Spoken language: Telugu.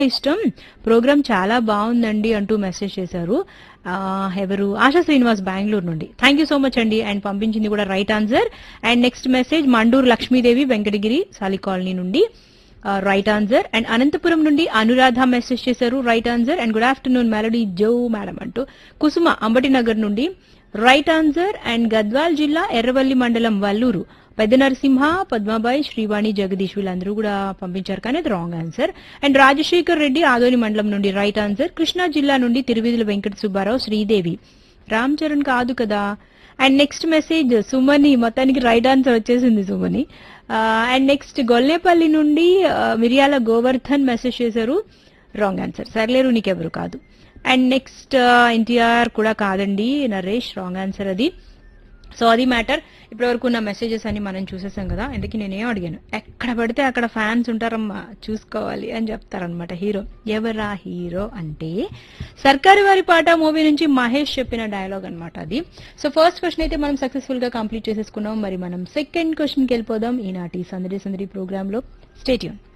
ఇష్టం. ప్రోగ్రామ్ చాలా బాగుందండి అంటూ మెసేజ్ చేశారు. ఎవరు ఆశా శ్రీనివాస్ బెంగళూరు నుండి. థ్యాంక్ యూ సో మచ్ అండి. అండ్ పంపించింది కూడా right answer. And next message Mandur Lakshmidevi Venkatagiri సాలి కాలనీ నుండి రైట్ ఆన్సర్. అండ్ అనంతపురం నుండి అనురాధ మెసేజ్ చేశారు right answer. And good afternoon melody Joe madam అంటూ కుసుమ అంబటి నగర్ నుండి రైట్ ఆన్సర్. అండ్ గద్వాల్ జిల్లా ఎర్రవల్లి మండలం వల్లూరు పెద్ద నరసింహ పద్మాబాయి శ్రీవాణి జగదీష్ వీళ్ళందరూ కూడా పంపించారు కానీ అది wrong answer. And Rajasekhar Reddy Adoni మండలం నుండి రైట్ ఆన్సర్. కృష్ణా జిల్లా నుండి తిరువిధుల వెంకట సుబ్బారావు శ్రీదేవి రామ్ చరణ్ కాదు కదా. అండ్ నెక్స్ట్ మెసేజ్ సుమని మొత్తానికి రైట్ ఆన్సర్ వచ్చేసింది సుమని. అండ్ నెక్స్ట్ గొల్లేపల్లి నుండి మిరియాల గోవర్ధన్ మెసేజ్ చేశారు రాంగ్ ఆన్సర్. సర్లేరు నీకెవరు కాదు. అండ్ నెక్స్ట్ ఎన్టీఆర్ కూడా కాదండి నరేష్ రాంగ్ ఆన్సర్ అది. సో అది మ్యాటర్. ఇప్పటి వరకు ఉన్న మెసేజెస్ అన్ని మనం చూసేసాం కదా. ఎందుకు నేనేం అడిగాను, ఎక్కడ పడితే అక్కడ ఫ్యాన్స్ ఉంటారమ్మా చూసుకోవాలి అని చెప్తారనమాట హీరో. ఎవరా హీరో అంటే సర్కారు వారి పాట మూవీ నుంచి మహేష్ చెప్పిన డైలాగ్ అనమాట అది. సో ఫస్ట్ క్వశ్చన్ అయితే మనం సక్సెస్ఫుల్ గా కంప్లీట్ చేసేసుకున్నాం. మరి మనం సెకండ్ క్వశ్చన్ కి వెళ్ళిపోదాం ఈనాటి సందడి సందడి ప్రోగ్రామ్ లో. Stay tune.